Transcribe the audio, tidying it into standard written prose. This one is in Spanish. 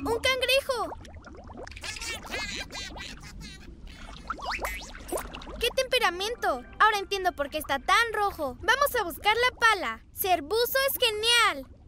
¡Un cangrejo! ¡Qué temperamento! Ahora entiendo por qué está tan rojo. Vamos a buscar la pala. Ser buzo es genial.